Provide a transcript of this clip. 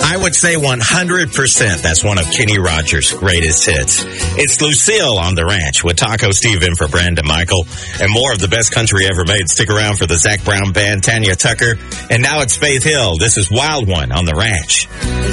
I would say 100% that's one of Kenny Rogers' greatest hits. It's Lucille on the Ranch with Taco Steve in for Brandon Michael. And more of the best country ever made. Stick around for the Zac Brown Band, Tanya Tucker. And now it's Faith Hill. This is Wild One on the Ranch.